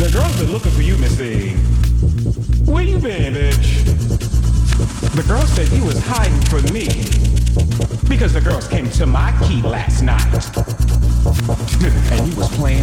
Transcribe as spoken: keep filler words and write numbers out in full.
The girls been looking for you, Missy. Where you been, bitch? The girls said you was hiding from me. Because the girls came to my key last night. And you was playing